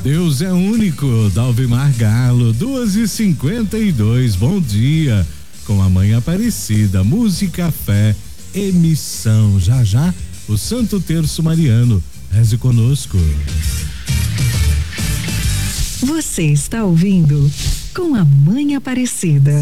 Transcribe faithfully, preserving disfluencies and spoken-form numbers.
Deus é único, Dalvimar Galo, duas e cinquenta e dois, bom dia, com a Mãe Aparecida, música, fé, emissão, já já, o Santo Terço Mariano, reze conosco. Você está ouvindo com a Mãe Aparecida.